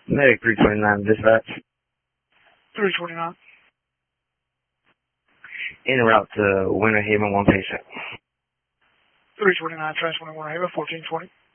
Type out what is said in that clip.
Medic 329, dispatch. 329. En route to Winter Haven, one patient. 329, transferring Winter Haven, 1420.